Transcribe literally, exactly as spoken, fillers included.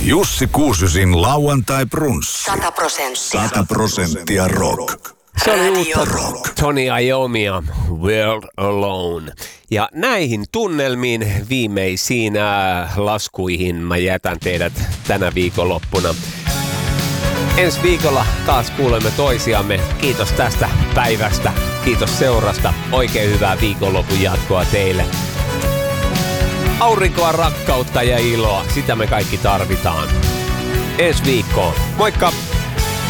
Jussi Kuusjusin lauantai brunssi. Sata prosenttia. Sata prosenttia rock. Se oli uutta Rock. Tony Iomia, World Alone. Ja näihin tunnelmiin viimeisiin äh, laskuihin mä jätän teidät tänä viikonloppuna. Ensi viikolla taas kuulemme toisiamme. Kiitos tästä päivästä. Kiitos seurasta. Oikein hyvää viikonlopun jatkoa teille. Aurinkoa, rakkautta ja iloa. Sitä me kaikki tarvitaan. Ensi viikkoon. Moikka!